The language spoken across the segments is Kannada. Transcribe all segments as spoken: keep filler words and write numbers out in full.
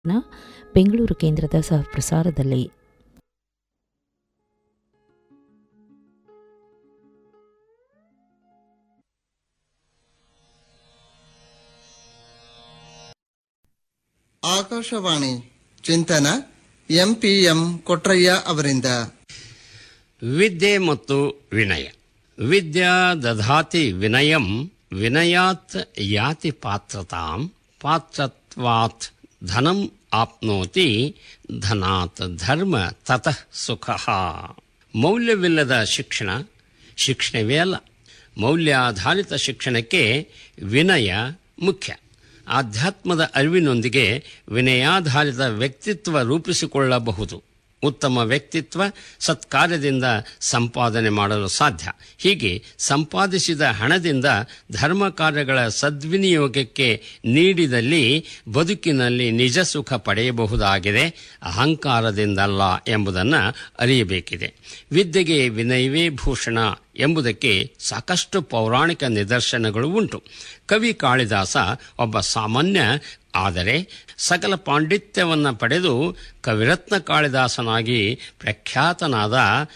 ಬೆಂಗಳೂರು ಕೇಂದ್ರದ ಸಹಪ್ರಸಾರದಲ್ಲಿ. ಆಕಾಶವಾಣಿ ಚಿಂತನ ಎಂಪಿ ಎಂ ಕೊಟ್ರಯ್ಯ ಅವರಿಂದ. ವಿದ್ಯೆ ಮತ್ತು ವಿನಯ. ವಿದ್ಯಾ ದಧಾತಿ ವಿನಯಂ, ವಿನಯಾತ್ ಯಾತಿ ಪಾತ್ರತಾಂ, ಪಾತ್ರತ್ವಾತ್ ಧನಂ ಆಪ್ನೋತಿ, ಧನಾತ್ ಧರ್ಮ ತತಃ ಸುಖಃ. ಮೌಲ್ಯವಿಲ್ಲದ ಶಿಕ್ಷಣ ಶಿಕ್ಷಣವೇ ಅಲ್ಲ. ಮೌಲ್ಯಾಧಾರಿತ ಶಿಕ್ಷಣಕ್ಕೆ ವಿನಯ ಮುಖ್ಯ. ಆಧ್ಯಾತ್ಮದ ಅರಿವಿನೊಂದಿಗೆ ವಿನಯಾಧಾರಿತ ವ್ಯಕ್ತಿತ್ವ ರೂಪಿಸಿಕೊಳ್ಳಬಹುದು. ಉತ್ತಮ ವ್ಯಕ್ತಿತ್ವ ಸತ್ಕಾರ್ಯದಿಂದ ಸಂಪಾದನೆ ಮಾಡಲು ಸಾಧ್ಯ. ಹೀಗೆ ಸಂಪಾದಿಸಿದ ಹಣದಿಂದ ಧರ್ಮ ಕಾರ್ಯಗಳ ಸದ್ವಿನಿಯೋಗಕ್ಕೆ ನೀಡಿದಲ್ಲಿ ಬದುಕಿನಲ್ಲಿ ನಿಜ ಸುಖ ಪಡೆಯಬಹುದಾಗಿದೆ, ಅಹಂಕಾರದಿಂದಲ್ಲ ಎಂಬುದನ್ನು ಅರಿಯಬೇಕಿದೆ. ವಿದ್ಯೆಗೆ ವಿನಯವೇ ಭೂಷಣ ಎಂಬುದಕ್ಕೆ ಸಾಕಷ್ಟು ಪೌರಾಣಿಕ ನಿದರ್ಶನಗಳು ಉಂಟು. ಕವಿ ಕಾಳಿದಾಸ ಒಬ್ಬ ಸಾಮಾನ್ಯ ಆದರೆ ಸಕಲ ಪಾಂಡಿತ್ಯವನ್ನು ಪಡೆದು ಕವಿರತ್ನ ಕಾಳಿದಾಸನಾಗಿ ಪ್ರಖ್ಯಾತನಾದ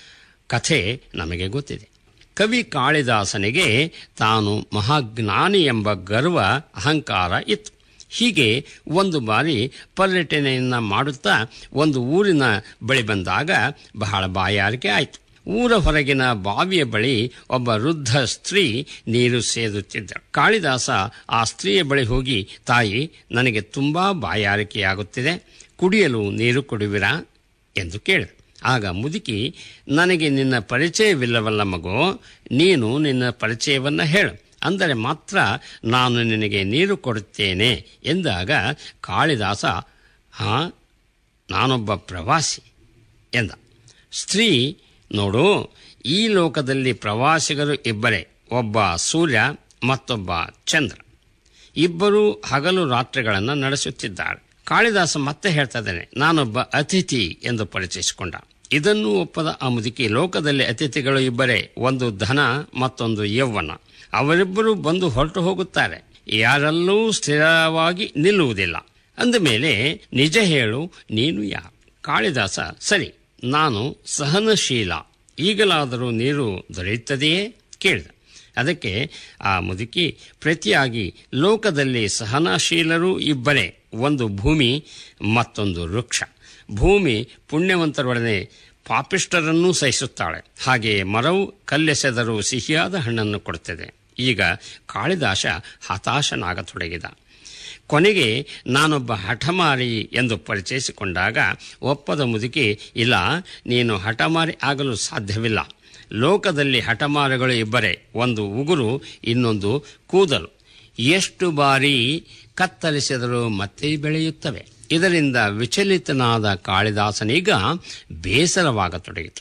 ಕಥೆ ನಮಗೆ ಗೊತ್ತಿದೆ. ಕವಿ ಕಾಳಿದಾಸನಿಗೆ ತಾನು ಮಹಾಜ್ಞಾನಿ ಎಂಬ ಗರ್ವ ಅಹಂಕಾರ ಇತ್ತು. ಹೀಗೆ ಒಂದು ಬಾರಿ ಪರ್ಯಟನೆಯನ್ನು ಮಾಡುತ್ತಾ ಒಂದು ಊರಿನ ಬಳಿ ಬಂದಾಗ ಬಹಳ ಬಾಯಾರಿಕೆ ಆಯಿತು. ಊರ ಹೊರಗಿನ ಬಾವಿಯ ಬಳಿ ಒಬ್ಬ ವೃದ್ಧ ಸ್ತ್ರೀ ನೀರು ಸೇದುತ್ತಿದ್ದರು. ಕಾಳಿದಾಸ ಆ ಸ್ತ್ರೀಯ ಬಳಿ ಹೋಗಿ, ತಾಯಿ, ನನಗೆ ತುಂಬಾ ಬಾಯಾರಿಕೆಯಾಗುತ್ತಿದೆ, ಕುಡಿಯಲು ನೀರು ಕೊಡುವಿರಾ ಎಂದು ಕೇಳಿದ. ಆಗ ಮುದುಕಿ, ನನಗೆ ನಿನ್ನ ಪರಿಚಯವಿಲ್ಲವಲ್ಲ ಮಗು, ನೀನು ನಿನ್ನ ಪರಿಚಯವನ್ನು ಹೇಳು, ಅಂದರೆ ಮಾತ್ರ ನಾನು ನಿನಗೆ ನೀರು ಕೊಡುತ್ತೇನೆ ಎಂದಾಗ ಕಾಳಿದಾಸ, ಹಾ, ನಾನೊಬ್ಬ ಪ್ರವಾಸಿ ಎಂದ. ಸ್ತ್ರೀ, ನೋಡು, ಈ ಲೋಕದಲ್ಲಿ ಪ್ರವಾಸಿಗರು ಇಬ್ಬರೇ, ಒಬ್ಬ ಸೂರ್ಯ ಮತ್ತೊಬ್ಬ ಚಂದ್ರ. ಇಬ್ಬರೂ ಹಗಲು ರಾತ್ರಿಗಳನ್ನು ನಡೆಸುತ್ತಿದ್ದಾರೆ. ಕಾಳಿದಾಸ ಮತ್ತೆ ಹೇಳ್ತಾ ಇದ್ದಾನೆ, ನಾನೊಬ್ಬ ಅತಿಥಿ ಎಂದು ಪರಿಚಯಿಸಿಕೊಂಡ. ಇದನ್ನು ಒಪ್ಪದ ಆ ಮುದುಕಿ, ಲೋಕದಲ್ಲಿ ಅತಿಥಿಗಳು ಇಬ್ಬರೇ, ಒಂದು ಧನ ಮತ್ತೊಂದು ಯೌವನ. ಅವರಿಬ್ಬರು ಬಂದು ಹೊರಟು ಹೋಗುತ್ತಾರೆ, ಯಾರಲ್ಲೂ ಸ್ಥಿರವಾಗಿ ನಿಲ್ಲುವುದಿಲ್ಲ. ಅಂದ ಮೇಲೆ ನಿಜ ಹೇಳು, ನೀನು ಯಾರು? ಕಾಳಿದಾಸ, ಸರಿ, ನಾನು ಸಹನಶೀಲ, ಈಗಲಾದರೂ ನೀರು ದೊರೆಯುತ್ತದೆಯೇ ಕೇಳಿದ. ಅದಕ್ಕೆ ಆ ಮುದುಕಿ ಪ್ರತಿಯಾಗಿ, ಲೋಕದಲ್ಲಿ ಸಹನಶೀಲರು ಇಬ್ಬರೇ, ಒಂದು ಭೂಮಿ ಮತ್ತೊಂದು ವೃಕ್ಷ. ಭೂಮಿ ಪುಣ್ಯವಂತರೊಡನೆ ಪಾಪಿಷ್ಟರನ್ನೂ ಸಹಿಸುತ್ತಾಳೆ, ಹಾಗೆಯೇ ಮರವು ಕಲ್ಲೆಸೆದರೂ ಸಿಹಿಯಾದ ಹಣ್ಣನ್ನು ಕೊಡುತ್ತದೆ. ಈಗ ಕಾಳಿದಾಸ ಹತಾಶನಾಗತೊಡಗಿದ. ಕೊನೆಗೆ ನಾನೊಬ್ಬ ಹಠಮಾರಿ ಎಂದು ಪರಿಚಯಿಸಿಕೊಂಡಾಗ ಒಪ್ಪದ ಮುದುಕಿ, ಇಲ್ಲ, ನೀನು ಹಠಮಾರಿ ಆಗಲು ಸಾಧ್ಯವಿಲ್ಲ. ಲೋಕದಲ್ಲಿ ಹಠಮಾರಿಗಳು ಇಬ್ಬರೇ, ಒಂದು ಉಗುರು ಇನ್ನೊಂದು ಕೂದಲು. ಎಷ್ಟು ಬಾರಿ ಕತ್ತರಿಸಿದರೂ ಮತ್ತೆ ಬೆಳೆಯುತ್ತವೆ. ಇದರಿಂದ ವಿಚಲಿತನಾದ ಕಾಳಿದಾಸನೀಗ ಬೇಸರವಾಗತೊಡಗಿತು.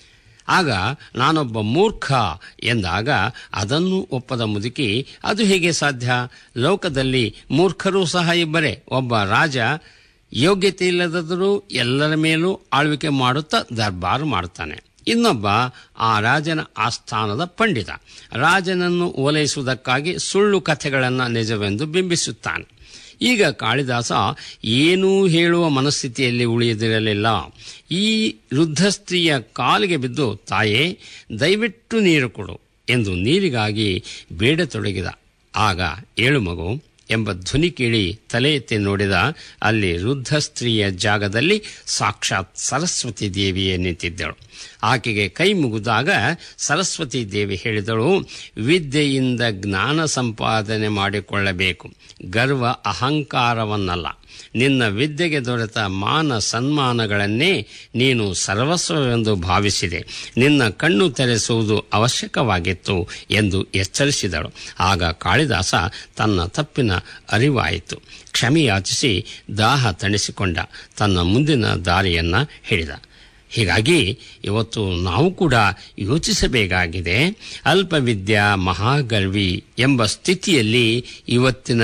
ಆಗ ನಾನೊಬ್ಬ ಮೂರ್ಖ ಎಂದಾಗ ಅದನ್ನು ಒಪ್ಪದ ಮುದುಕಿ, ಅದು ಹೇಗೆ ಸಾಧ್ಯ? ಲೋಕದಲ್ಲಿ ಮೂರ್ಖರೂ ಸಹ ಇಬ್ಬರೇ, ಒಬ್ಬ ರಾಜ ಯೋಗ್ಯತೆ ಇಲ್ಲದಾದರೂ ಎಲ್ಲರ ಮೇಲೂ ಆಳ್ವಿಕೆ ಮಾಡುತ್ತಾ ದರ್ಬಾರು ಮಾಡುತ್ತಾನೆ, ಇನ್ನೊಬ್ಬ ಆ ರಾಜನ ಆಸ್ಥಾನದ ಪಂಡಿತ, ರಾಜನನ್ನು ಓಲೈಸುವುದಕ್ಕಾಗಿ ಸುಳ್ಳು ಕಥೆಗಳನ್ನು ನಿಜವೆಂದು ಬಿಂಬಿಸುತ್ತಾನೆ. ಈಗ ಕಾಳಿದಾಸ ಏನೂ ಹೇಳುವ ಮನಸ್ಥಿತಿಯಲ್ಲಿ ಉಳಿಯದಿರಲಿಲ್ಲ. ಈ ವೃದ್ಧ ಸ್ತ್ರೀಯ ಕಾಲಿಗೆ ಬಿದ್ದು, ತಾಯೇ, ದಯವಿಟ್ಟು ನೀರು ಕೊಡು ಎಂದು ನೀರಿಗಾಗಿ ಬೇಡತೊಡಗಿದ. ಆಗ ಏಳು ಮಗು ಎಂಬ ಧ್ವನಿ ಕೇಳಿ ತಲೆ ಎತ್ತಿ ನೋಡಿದ. ಅಲ್ಲಿ ವೃದ್ಧ ಸ್ತ್ರೀಯ ಜಾಗದಲ್ಲಿ ಸಾಕ್ಷಾತ್ ಸರಸ್ವತಿ ದೇವಿಯೇ ನಿಂತಿದ್ದಳು. ಆಕೆಗೆ ಕೈ ಮುಗಿದಾಗ ಸರಸ್ವತಿ ದೇವಿ ಹೇಳಿದಳು, ವಿದ್ಯೆಯಿಂದ ಜ್ಞಾನ ಸಂಪಾದನೆ ಮಾಡಿಕೊಳ್ಳಬೇಕು, ಗರ್ವ ಅಹಂಕಾರವನ್ನಲ್ಲ. ನಿನ್ನ ವಿದ್ಯೆಗೆ ದೊರೆತ ಮಾನ ಸನ್ಮಾನಗಳನ್ನೇ ನೀನು ಸರ್ವಸ್ವವೆಂದು ಭಾವಿಸಿದೆ. ನಿನ್ನ ಕಣ್ಣು ತೆರೆಸುವುದು ಅವಶ್ಯಕವಾಗಿತ್ತು ಎಂದು ಎಚ್ಚರಿಸಿದಳು. ಆಗ ಕಾಳಿದಾಸ ತನ್ನ ತಪ್ಪಿನ ಅರಿವಾಯಿತು. ಕ್ಷಮೆಯಾಚಿಸಿ ದಾಹ ತಣಿಸಿಕೊಂಡ. ತನ್ನ ಮುಂದಿನ ದಾರಿಯನ್ನು ಹೇಳಿದ. ಹೀಗಾಗಿ ಇವತ್ತು ನಾವು ಕೂಡ ಯೋಚಿಸಬೇಕಾಗಿದೆ. ಅಲ್ಪವಿದ್ಯಾ ಮಹಾಗರ್ವಿ ಎಂಬ ಸ್ಥಿತಿಯಲ್ಲಿ ಇವತ್ತಿನ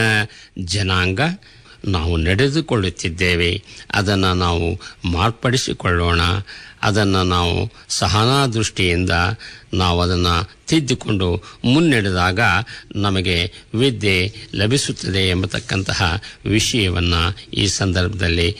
ಜನಾಂಗ ನಾವು ನಡೆದುಕೊಳ್ಳುತ್ತಿದ್ದೇವೆ. ಅದನ್ನು ನಾವು ಮಾರ್ಪಡಿಸಿಕೊಳ್ಳೋಣ. ಅದನ್ನು ನಾವು ಸಹನಾ ದೃಷ್ಟಿಯಿಂದ ನಾವು ಅದನ್ನು ತಿದ್ದಿಕೊಂಡು ಮುನ್ನಡೆದಾಗ ನಮಗೆ ವಿದ್ಯೆ ಲಭಿಸುತ್ತದೆ ಎಂಬತಕ್ಕಂತಹ ವಿಷಯವನ್ನು ಈ ಸಂದರ್ಭದಲ್ಲಿ